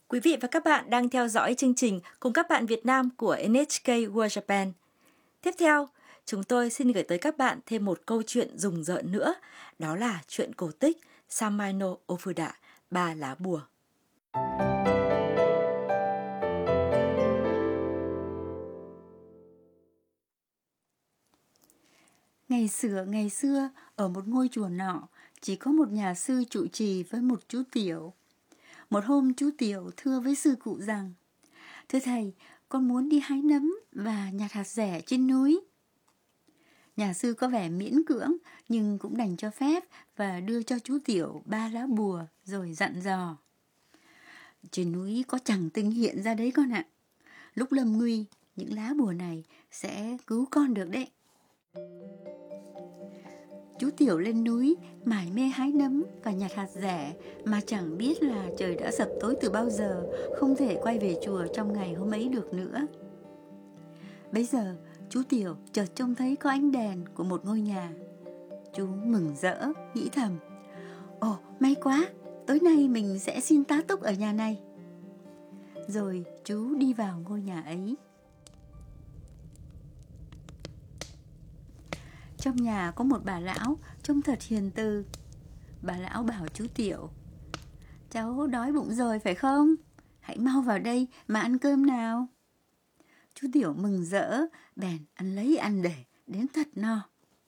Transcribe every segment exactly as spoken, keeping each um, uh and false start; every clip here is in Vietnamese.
Quý vị và các bạn đang theo dõi chương trình Cùng các bạn Việt Nam của en hát ca World Japan. Tiếp theo, chúng tôi xin gửi tới các bạn thêm một câu chuyện rùng rợn nữa, đó là chuyện cổ tích Samai no Ofuda, ba lá bùa. Ngày xưa, ngày xưa, ở một ngôi chùa nọ, chỉ có một nhà sư trụ trì với một chú Tiểu. Một hôm chú Tiểu thưa với sư cụ rằng: "Thưa thầy, con muốn đi hái nấm và nhặt hạt dẻ trên núi." Nhà sư có vẻ miễn cưỡng nhưng cũng đành cho phép và đưa cho chú Tiểu ba lá bùa rồi dặn dò: "Trên núi có chằng tinh hiện ra đấy con ạ. Lúc lâm nguy, những lá bùa này sẽ cứu con được đấy." Chú Tiểu lên núi, mải mê hái nấm và nhặt hạt dẻ mà chẳng biết là trời đã sập tối từ bao giờ, không thể quay về chùa trong ngày hôm ấy được nữa. Bấy giờ, chú Tiểu chợt trông thấy có ánh đèn của một ngôi nhà. Chú mừng rỡ, nghĩ thầm: "Ồ, may quá, tối nay mình sẽ xin tá túc ở nhà này." Rồi chú đi vào ngôi nhà ấy. Trong nhà có một bà lão trông thật hiền từ. Bà lão bảo chú Tiểu: "Cháu đói bụng rồi phải không? Hãy mau vào đây mà ăn cơm nào." Chú Tiểu mừng rỡ, bèn ăn lấy ăn để đến thật no.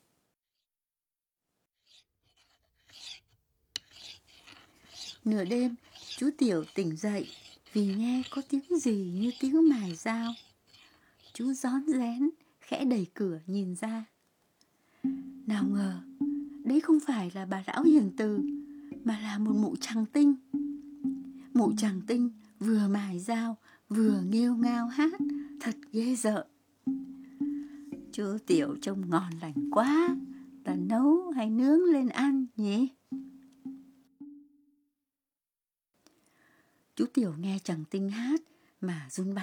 Nửa đêm, chú Tiểu tỉnh dậy vì nghe có tiếng gì như tiếng mài dao. Chú rón rén khẽ đẩy cửa nhìn ra. Nào ngờ, đấy không phải là bà lão hiền từ, mà là một mụ trằng tinh. Mụ trằng tinh vừa mài dao, vừa nghêu ngao hát, thật ghê rợn. Chú Tiểu trông ngon lành quá, ta nấu hay nướng lên ăn nhỉ? Chú Tiểu nghe trằng tinh hát mà run bắn.